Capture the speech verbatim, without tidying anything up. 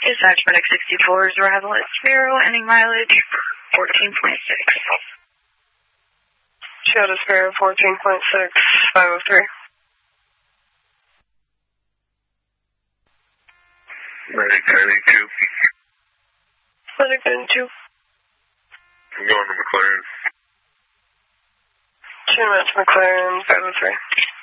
Dispatch Medic sixty-four's arrival at Sparrow, ending mileage fourteen point six. Show to Sparrow fourteen point six, five oh three. Medic ninety-two. Medic ninety-two. I'm going to McLaren. Two minutes McLaren, five oh three.